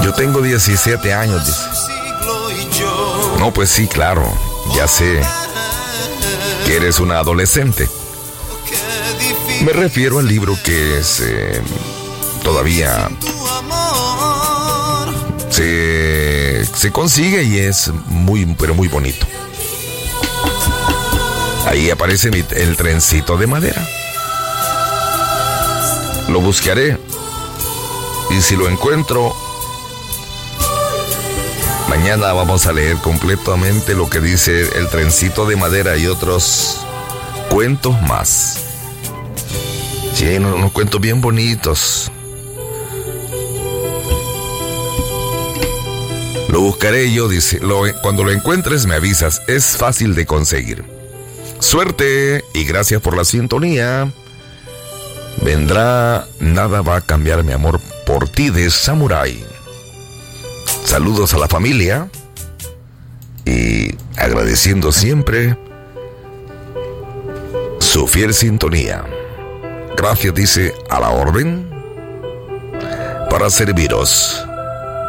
Yo tengo 17 años, dice. No, pues sí, claro, ya sé que eres una adolescente. Me refiero al libro que es todavía se consigue y es muy, pero muy bonito. Ahí aparece el trencito de madera. Lo buscaré y si lo encuentro, mañana vamos a leer completamente lo que dice el trencito de madera y otros cuentos más. Sí, unos cuentos bien bonitos. Lo buscaré yo, dice. Cuando lo encuentres me avisas. Es fácil de conseguir. Suerte y gracias por la sintonía. Vendrá, nada va a cambiar mi amor por ti de Samurai. Saludos a la familia y agradeciendo siempre su fiel sintonía. Gracias, dice, a la orden para serviros.